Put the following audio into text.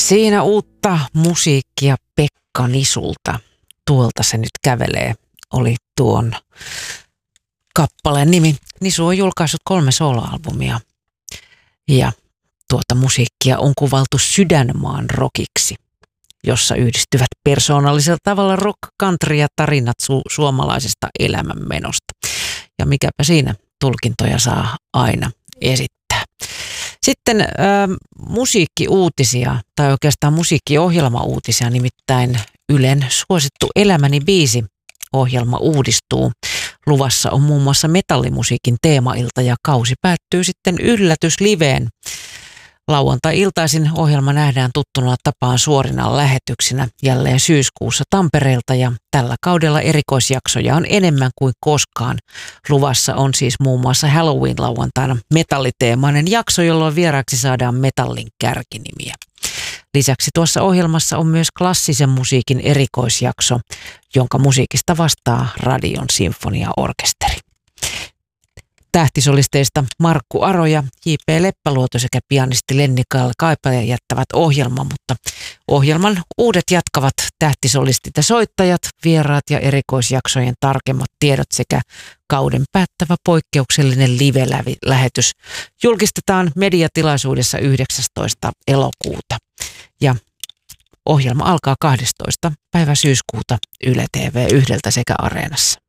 Siinä uutta musiikkia Pekka Nisulta. Tuolta se nyt kävelee, oli tuon kappaleen nimi. Nisu on julkaissut 3 soloalbumia ja tuota musiikkia on kuvailtu sydänmaan rockiksi, jossa yhdistyvät persoonallisella tavalla rock, country ja tarinat suomalaisesta elämänmenosta. Ja mikäpä siinä, tulkintoja saa aina esittää. Sitten musiikkiuutisia, tai oikeastaan musiikkiohjelmauutisia, nimittäin Ylen suosittu Elämäni biisi -ohjelma uudistuu. Luvassa on muun muassa metallimusiikin teemailta ja kausi päättyy sitten yllätysliveen. Lauantai-iltaisin ohjelma nähdään tuttuna tapaan suorina lähetyksinä jälleen syyskuussa Tampereelta ja tällä kaudella erikoisjaksoja on enemmän kuin koskaan. Luvassa on siis muun muassa Halloween-lauantaina metalliteemainen jakso, jolloin vieraaksi saadaan metallin kärkinimiä. Lisäksi tuossa ohjelmassa on myös klassisen musiikin erikoisjakso, jonka musiikista vastaa Radion sinfoniaorkesteri. Tähtisolisteista Markku Aro ja J.P. Leppäluoto sekä pianisti Lenni Kaipaja jättävät ohjelman, mutta ohjelman uudet jatkavat tähtisolistit ja soittajat, vieraat ja erikoisjaksojen tarkemmat tiedot sekä kauden päättävä poikkeuksellinen live-lähetys julkistetaan mediatilaisuudessa 19. elokuuta. Ja ohjelma alkaa 12. päivä syyskuuta Yle TV 1 sekä Areenassa.